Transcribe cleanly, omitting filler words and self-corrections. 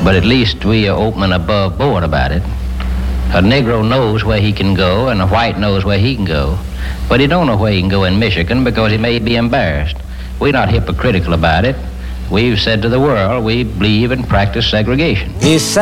But at least we are open and above board about it. A Negro knows where he can go, and a white knows where he can go. But he don't know where he can go in Michigan because he may be embarrassed. We're not hypocritical about it. We've said to the world we believe and practice segregation.